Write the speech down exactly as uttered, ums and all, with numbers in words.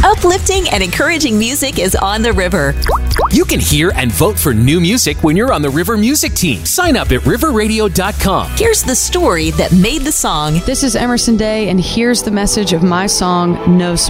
Uplifting and encouraging music is on the river. You can hear and vote for new music when you're on the River Music Team. Sign up at river radio dot com. Here's the story that made the song. This is Emerson Day, and here's the message of my song, No